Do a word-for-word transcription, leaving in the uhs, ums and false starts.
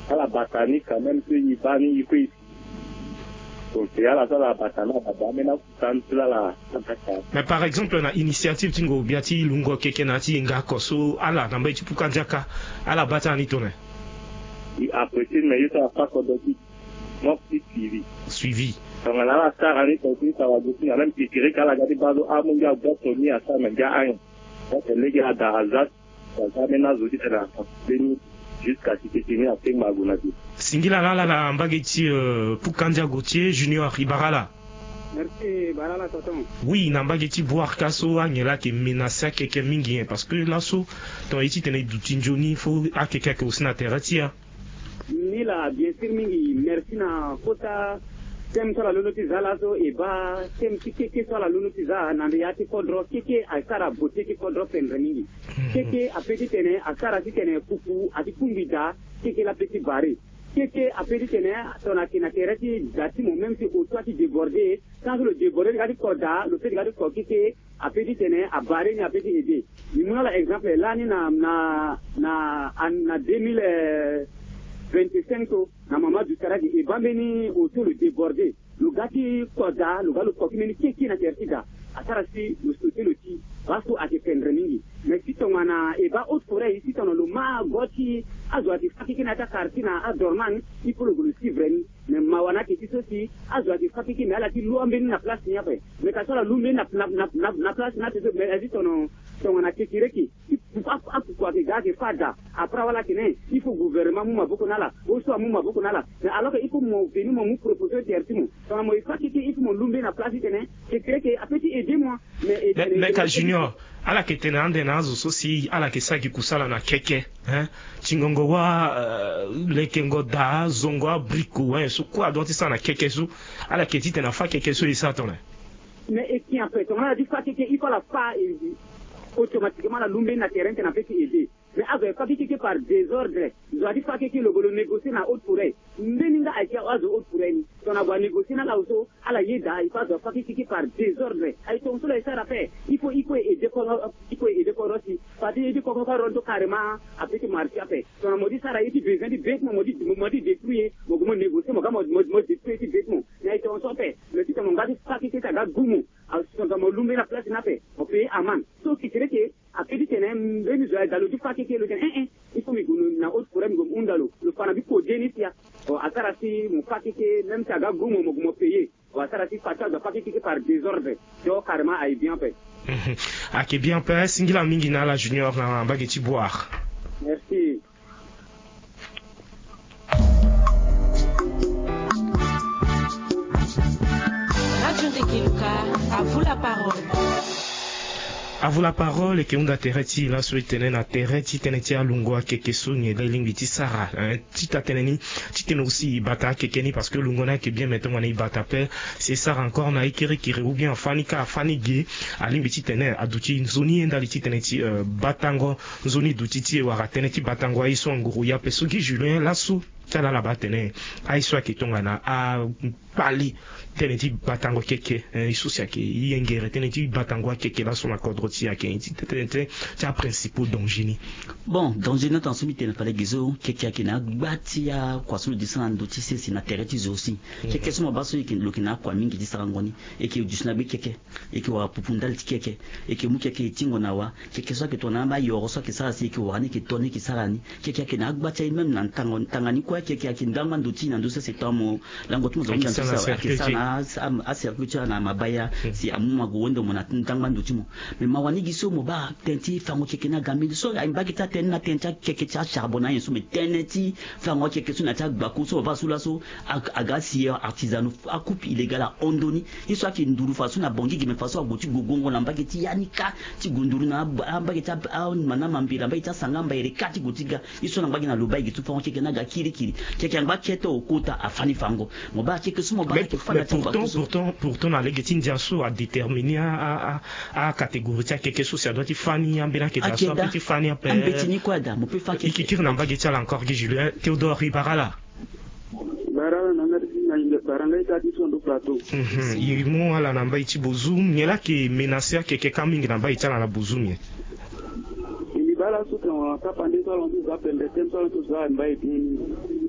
à la bataille quand même que il va ni ici. Donc c'est à la salle la bataille là maintenant quand là la. Mais par exemple na initiative tingo biati lungo keke na ti nga koso ala na mba chipu kanjaka ala bataille ni tone. Il apprécie mais il ça pas quoi donc moi petit suivi. Suivi. Donc là la star allait continuer ça va continuer même si tirer quand la garder bazo a mon gars doit sonner à ça mais gars un. Donc les gars d'Arazat ça maintenant zodi là jusqu'à ce que tu à faire ma gonadi. Singila la la mbageti pour Kandia Gauthier Junior Ibarala. Merci Barala tonton. Oui, na mbageti boire kaso anyela ke menacer quelqu'un mingi parce que là so ton iti tene dutinjoni faut a quelqu'un que aussi na terratia. Ni la bien sûr mingi merci na kota tem sur la lunotiza lazo e ba tem keke sur la lunotiza na yati kodro keke akara bote keke kodro pendremingi keke apeti tene akara tene kuku ati kumbida keke la petit barré keke apeti tene tona kina tereti dati mo même si au toi qui débordé quand le débordé gadi koda le fait gadi ko keke apeti tene a barré ni apeti aider ni mon exemple là ni na na na na deux mille vingt-cinq na mama du Saradi et bambeni autour le débordé le gars qui koda le gars le kokini qui na tertida atarasi le sauter le ti baso a te prendre mingi mais si ton mana et ba autre forêt ici ton le ma goti azwati fakiki na ta kartina a dorman il faut le suivre ni mais mawana ki sosi azwati fakiki mais ala ti luambeni na place ni après mais ka sola lumbe na na na na place na te mais azit ton ton mana ki kireki pourquoi que gars fada après voilà que il faut gouvernement mu maboko nala o so mu maboko nala mais alors que il faut mon venir mon proposer tertimo donc moi il faut que il faut mon lumbe na place tene c'est que que apeti aider moi mais mais ka junior ala ke tene ande nazo sosi ala ke saki kusala na keke hein chingongo wa lekengo da zongo brico hein so quoi donc ça na keke so ala ke tite na fa keke so isa tone mais et qui en fait on a dit fa keke il faut la fa automatiquement la lumbe na terrain n'a pas été aidé mais avec pas que par désordre ils ont dit pas que le bolo négocier na haute forêt mbeninga akia ozo haute forêt ni on a négocier na la auto ala yeda il pas pas que par désordre ay ton solo ça fait il faut il faut aider ko il faut aider ko aussi pas dire aider ko ko rondo carrément avec marché après on a modi ça il besoin de bête mo modi mo modi détruire mo mo négocier mo mo mo détruire bête mo mais ton so fait le titre mon gars pas que ta ga gumu a son mo lumbe na place na fait on fait aman so qui serait que après dit tene mbeni zo dalo du fa keke lo ten eh eh il faut mi gunu na autre problème go undalo le fana bi ko denitia o atara si mo fa keke même ta ga gumo mo mo payer o atara si fa ta fa keke par désordre do carrément ay bien fait ah que bien fait singila mingi na la junior na bageti boire merci. Radio Tekiluka, à vous la parole. À vous la parole, et que on a terreti là sur tenen à terreti teneti à lungwa keke sunye la lingwiti sara tita teneni titen aussi bata kekeni parce que lungona que bien maintenant on est bata pe c'est ça encore na ikiri kiri ou bien fanika fanigi à lingwiti tenen aduti zoni ndali teneti batango zoni dutiti wa teneti batango iso nguru ya pesugi Julien lasu tala la batene aiswa kitongana a pali teneti batango keke isusi yake yengere teneti batango keke la sur la kodroti yake teneti ta principaux dongini bon dongini tant soumis tene pale gizo keke yake na batia kwa sulu disana ndoti sesi na tereti zo aussi keke suma baso yake lokina kwa mingi disarangoni eke udisna be keke eke wa pupundal keke eke mu keke tingo na wa keke so ke tona ba yoro so ke sara si eke wa ni ke toni ke sarani keke yake na batia même nan tango tangani kwa keke yake ndanga ndoti na ndose setamo lango tumo zo ndisa ake sana a circuit na mabaya si amuma go wendo mona ntangwa ndutimo me mawani giso mo ba tenti fango keke na gambi so ga imbaki ta ten na tenta keke cha charbona yeso me teneti fango keke so na ta baku so ba sula so agasi artisanal a coupe illégal a ondoni iso aki nduru faso na bongi me faso agoti gogongo na mbaki ti yanika ti gunduru na mbaki ta mana mambira mbaki ta sangamba ere kati gotiga iso na mbaki na lobai gitu fango keke na ga kiri kiri keke mbaki keto okota afani fango mo ba keke so mo ba ke fana pourtant, pourtant, pourtant, la légatine diaso a déterminé à, à, à catégoriser quelque chose, ça doit être Fanny, Ambena, qui est diaso, petit Fanny, après. Ambetini quoi, dame, on peut faire quelque chose. Qui n'a pas dit encore, Julien, Théodore Ribarala. Barala, na merci, na ile baranga itati sur le plateau. Mhm, il mo ala namba iti bozum, nyela ki menacé quelque coming namba iti ala bozum. Il bala sous quand on tape en deux heures, on dit ça, on dit ça, on dit ça, on dit ça,